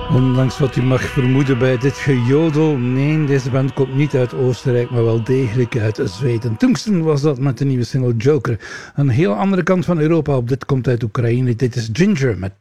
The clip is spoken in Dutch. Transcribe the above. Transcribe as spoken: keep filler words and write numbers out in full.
Ondanks wat u mag vermoeden bij dit gejodel, nee, deze band komt niet uit Oostenrijk, maar wel degelijk uit Zweden. Tungsten was dat met de nieuwe single Joker. Een heel andere kant van Europa, op dit komt uit Oekraïne. Dit is Ginger met